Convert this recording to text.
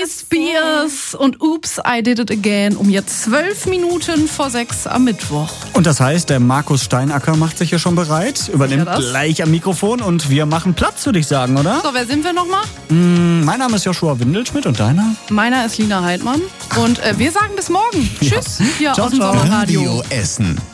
Spears und Oops, I Did It Again um jetzt 12 Minuten vor 6 am Mittwoch. Und das heißt, der Markus Steinacker macht sich hier schon bereit, übernimmt gleich am Mikrofon und wir machen Platz, würde ich sagen, oder? So, wer sind wir nochmal? Mein Name ist Joshua Windelschmidt und deiner? Meiner ist Lina Heidmann und wir sagen bis morgen. Tschüss, hier Ciao, aus dem ciao. Sommerradio. Radio Essen.